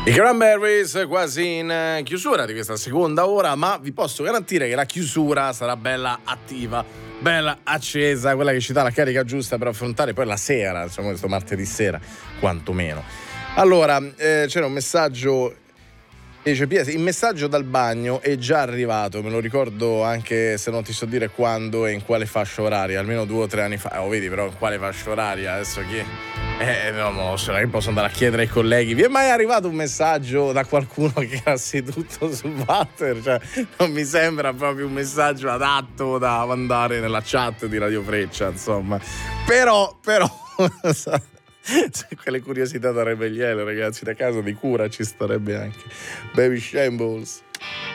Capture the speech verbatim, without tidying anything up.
I Cranberries quasi in chiusura di questa seconda ora, ma vi posso garantire che la chiusura sarà bella attiva, bella accesa, quella che ci dà la carica giusta per affrontare poi la sera, insomma questo martedì sera, quantomeno. Allora, eh, c'era un messaggio, dice P S, il messaggio dal bagno è già arrivato, me lo ricordo anche se non ti so dire quando e in quale fascia oraria, almeno due o tre anni fa, oh vedi però in quale fascia oraria, adesso chi... Eh, no, non so, io posso andare a chiedere ai colleghi, vi è mai arrivato un messaggio da qualcuno che era seduto sul water? Cioè, non mi sembra proprio un messaggio adatto da mandare nella chat di Radio Freccia, insomma. Però, però, quelle curiosità da rebelliere, ragazzi, da casa di cura ci starebbe anche Baby Shambles.